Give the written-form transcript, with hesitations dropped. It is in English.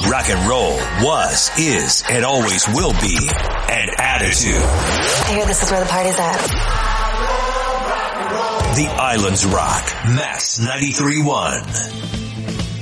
Rock and roll was, is, and always will be an attitude. I hear this is where the party's at. The Islands Rock. Max 93.1.